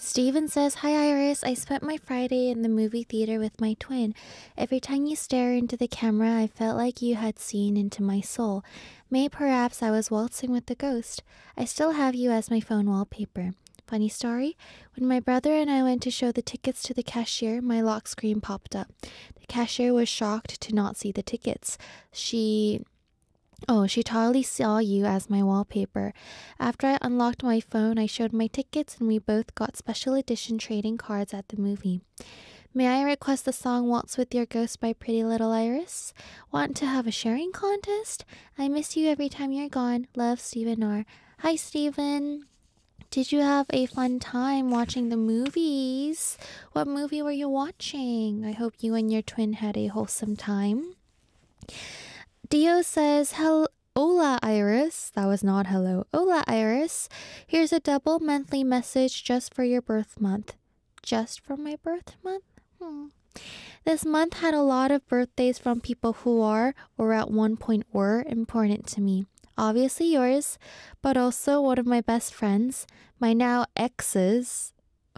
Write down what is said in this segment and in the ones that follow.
Steven says, Hi Iris, I spent my Friday in the movie theater with my twin. Every time you stare into the camera, I felt like you had seen into my soul. May perhaps I was waltzing with the ghost. I still have you as my phone wallpaper. Funny story, when my brother and I went to show the tickets to the cashier, my lock screen popped up. The cashier was shocked to not see the tickets. She totally saw you as my wallpaper. After I unlocked my phone, I showed my tickets and we both got special edition trading cards at the movie. May I request the song Waltz with Your Ghost by Pretty Little Iris? Want to have a sharing contest? I miss you every time you're gone. Love, Stephen R. Hi, Stephen. Did you have a fun time watching the movies? What movie were you watching? I hope you and your twin had a wholesome time. Dio says, Hola, Iris. That was not hello. Hola, Iris. Here's a double monthly message just for your birth month. Just for my birth month? This month had a lot of birthdays from people who are, or at one point were, important to me. Obviously yours, but also one of my best friends, my now exes.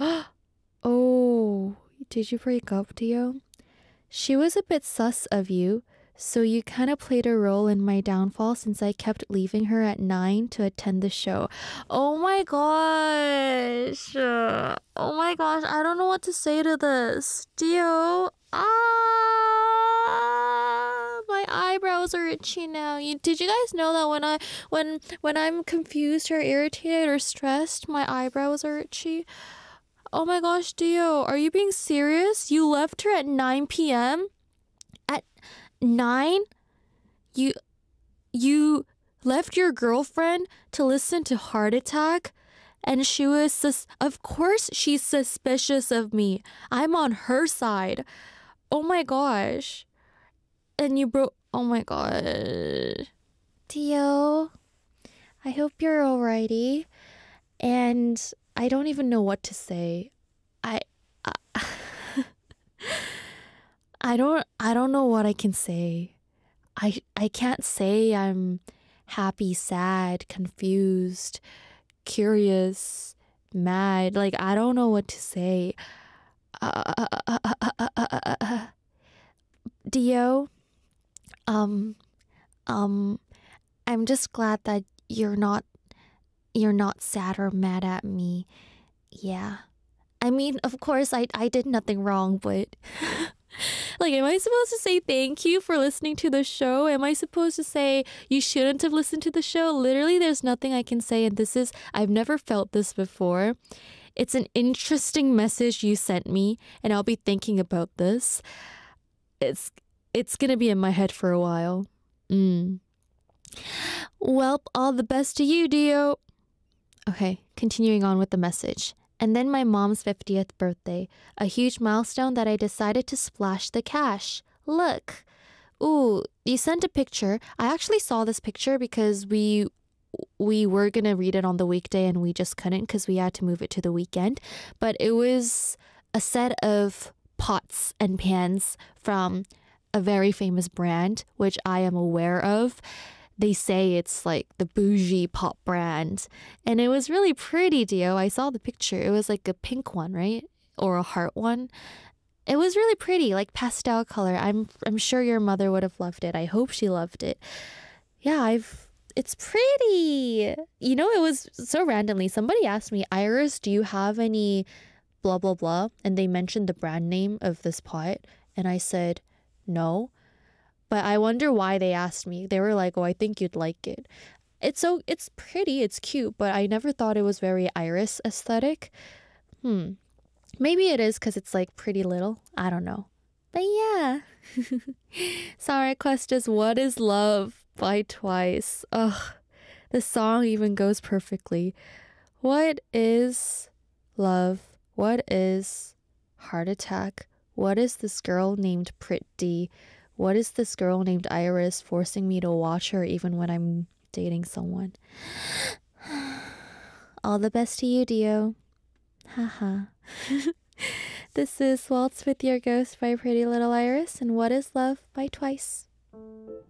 Oh, did you break up, Dio? She was a bit sus of you, so you kind of played a role in my downfall since I kept leaving her at 9 to attend the show. Oh my gosh. Oh my gosh, I don't know what to say to this. Dio, my eyebrows are itchy now. Did you guys know that when I'm confused or irritated or stressed, my eyebrows are itchy? Oh my gosh, Dio, are you being serious? You left her at 9 p.m.? At 9? You left your girlfriend to listen to Heart Attack? And she was of course she's suspicious of me. I'm on her side. Oh my gosh. And you broke. Oh my god. Dio, I hope you're alrighty. And I don't even know what to say. I don't know what I can say. I can't say I'm happy, sad, confused, curious, mad. Like, I don't know what to say. Dio, I'm just glad that you're not sad or mad at me. Yeah. I mean, of course, I did nothing wrong, but like, am I supposed to say thank you for listening to the show? Am I supposed to say you shouldn't have listened to the show? Literally, there's nothing I can say, and I've never felt this before. It's an interesting message you sent me, and I'll be thinking about this. It's gonna be in my head for a while. Well, all the best to you, Dio. Okay, continuing on with the message. And then my mom's 50th birthday, a huge milestone that I decided to splash the cash. Look. Ooh, you sent a picture. I actually saw this picture because we were going to read it on the weekday and we just couldn't because we had to move it to the weekend. But it was a set of pots and pans from a very famous brand, which I am aware of. They say it's like the bougie pot brand. And it was really pretty, Dio. I saw the picture. It was like a pink one, right? Or a heart one. It was really pretty, like pastel color. I'm sure your mother would have loved it. I hope she loved it. Yeah, it's pretty. You know, it was so randomly. Somebody asked me, Iris, do you have any blah, blah, blah? And they mentioned the brand name of this pot. And I said, no. But I wonder why they asked me. They were like, oh, I think you'd like it. It's pretty, it's cute, but I never thought it was very Iris aesthetic. Maybe it is because it's like Pretty Little. I don't know. But yeah. Song request is What Is Love by Twice. Ugh, the song even goes perfectly. What is love? What is heart attack? What is this girl named Pretty? What is this girl named Iris forcing me to watch her even when I'm dating someone? All the best to you, Dio. Haha. This is Waltz with Your Ghost by Pretty Little Iris and What Is Love by Twice.